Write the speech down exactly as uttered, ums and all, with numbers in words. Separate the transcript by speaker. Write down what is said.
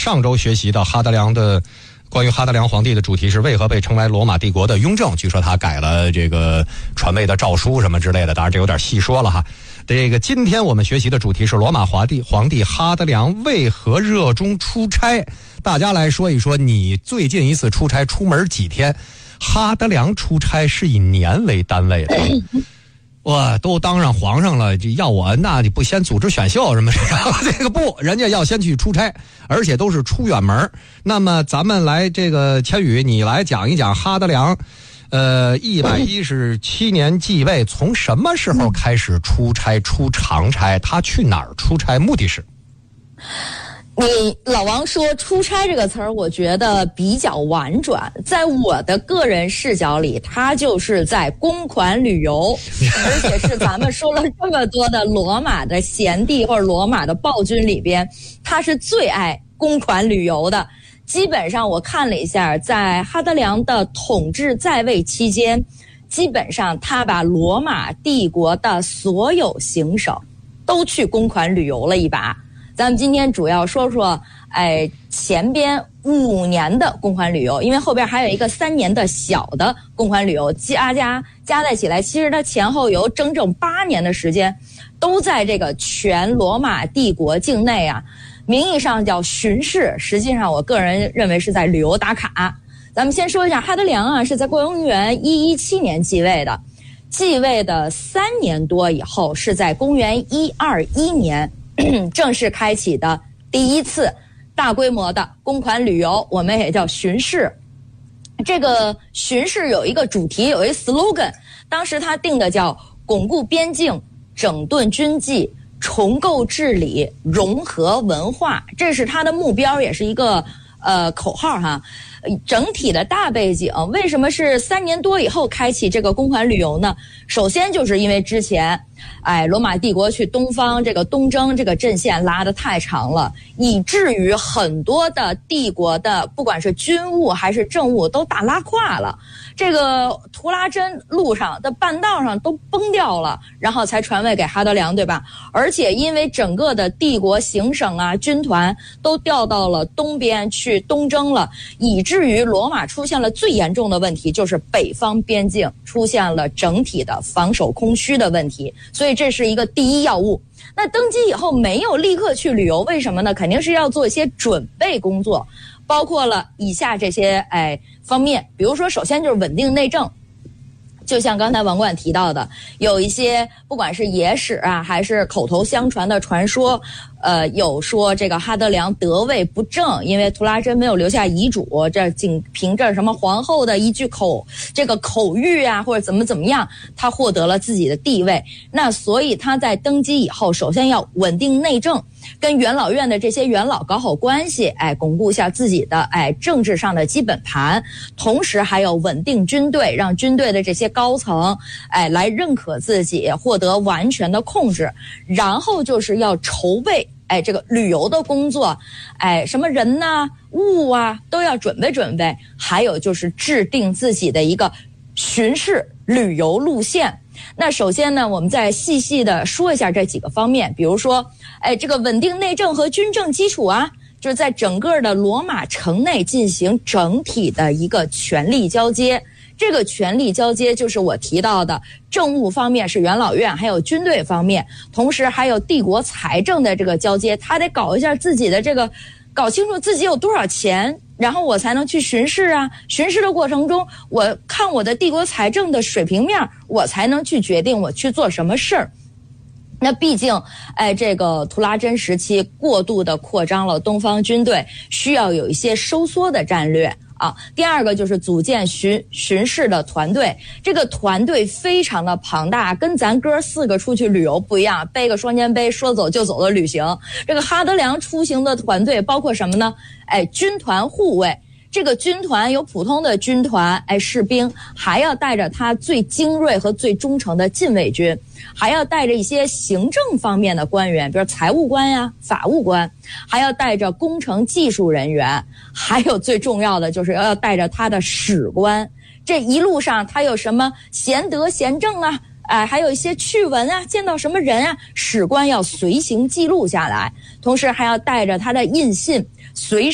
Speaker 1: 上周学习的哈德良的关于哈德良皇帝的主题是为何被称为罗马帝国的雍正，据说他改了这个传位的诏书什么之类的，当然这有点细说了哈。这个今天我们学习的主题是罗马皇帝皇帝哈德良为何热衷出差。大家来说一说，你最近一次出差出门几天？哈德良出差是以年为单位的。哇，都当上皇上了，要我那你不先组织选秀什么这个不，人家要先去出差，而且都是出远门。那么咱们来这个千羽，你来讲一讲哈德良，呃，一百一十七年继位，从什么时候开始出差出长差？他去哪儿出差？目的是？
Speaker 2: 你老王说出差这个词儿，我觉得比较婉转，在我的个人视角里，他就是在公款旅游，而且是咱们说了这么多的罗马的贤弟或者罗马的暴君里边，他是最爱公款旅游的。基本上我看了一下，在哈德良的统治在位期间，基本上他把罗马帝国的所有行省都去公款旅游了一把。咱们今天主要说说，哎，前边五年的公款旅游，因为后边还有一个三年的小的公款旅游，加加加在起来，其实它前后有整整八年的时间，都在这个全罗马帝国境内啊，名义上叫巡视，实际上我个人认为是在旅游打卡。咱们先说一下哈德良啊，是在公元一一七年继位的，继位的三年多以后，是在公元一二一年。正式开启的第一次大规模的公款旅游，我们也叫巡视。这个巡视有一个主题，有一 slogan， 当时他定的叫巩固边境、整顿军纪、重构治理、融合文化，这是他的目标，也是一个呃口号哈。整体的大背景，为什么是三年多以后开启这个公款旅游呢？首先就是因为之前哎，罗马帝国去东方这个东征这个阵线拉得太长了，以至于很多的帝国的不管是军务还是政务都大拉胯了，这个图拉真路上的半道上都崩掉了，然后才传位给哈德良，对吧？而且因为整个的帝国行省啊军团都调到了东边去东征了，以至于罗马出现了最严重的问题，就是北方边境出现了整体的防守空虚的问题，所以这是一个第一要务。那登基以后没有立刻去旅游，为什么呢？肯定是要做一些准备工作，包括了以下这些哎方面，比如说首先就是稳定内政。就像刚才王冠提到的，有一些不管是野史啊还是口头相传的传说，呃，有说这个哈德良得位不正，因为图拉真没有留下遗嘱，这仅凭着什么皇后的一句口这个口谕啊或者怎么怎么样，他获得了自己的地位。那所以他在登基以后，首先要稳定内政，跟元老院的这些元老搞好关系，哎，巩固一下自己的哎政治上的基本盘，同时还要稳定军队，让军队的这些高层哎来认可自己，获得完全的控制。然后就是要筹备哎这个旅游的工作，哎什么人呐物啊都要准备准备，还有就是制定自己的一个巡视旅游路线。那首先呢，我们再细细的说一下这几个方面，比如说哎这个稳定内政和军政基础啊，就是在整个的罗马城内进行整体的一个权力交接。这个权力交接就是我提到的政务方面是元老院，还有军队方面，同时还有帝国财政的这个交接，他得搞一下自己的这个，搞清楚自己有多少钱，然后我才能去巡视啊。巡视的过程中，我看我的帝国财政的水平面，我才能去决定我去做什么事儿。那毕竟哎这个图拉真时期过度的扩张了东方军队，需要有一些收缩的战略啊。第二个就是组建巡巡视的团队，这个团队非常的庞大，跟咱哥四个出去旅游不一样，背个双肩背说走就走的旅行。这个哈德良出行的团队包括什么呢？哎，军团护卫。这个军团有普通的军团，哎，士兵，还要带着他最精锐和最忠诚的禁卫军，还要带着一些行政方面的官员，比如财务官呀、法务官，还要带着工程技术人员，还有最重要的就是要带着他的史官。这一路上他有什么贤德贤政啊，哎，还有一些趣闻啊，见到什么人啊，史官要随行记录下来，同时还要带着他的印信，随